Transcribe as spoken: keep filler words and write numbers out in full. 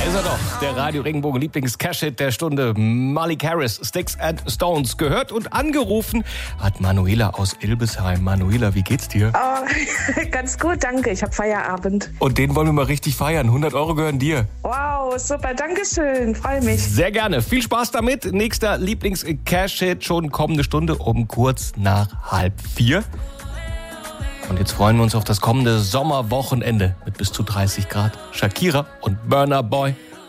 ist er doch, der Radio Regenbogen Lieblings-Cash-Hit der Stunde. Miley Cyrus, Sticks and Stones. Gehört und angerufen hat Manuela aus Ilbesheim. Manuela, wie geht's dir? Oh, ganz gut, danke. Ich habe Feierabend. Und den wollen wir mal richtig feiern. hundert Euro gehören dir. Wow, super, danke schön. Freue mich. Sehr gerne. Viel Spaß damit. Nächster Lieblings-Cash-Hit schon kommende Stunde um kurz nach halb vier. Und jetzt freuen wir uns auf das kommende Sommerwochenende mit bis zu dreißig Grad. Shakira und Burna Boy.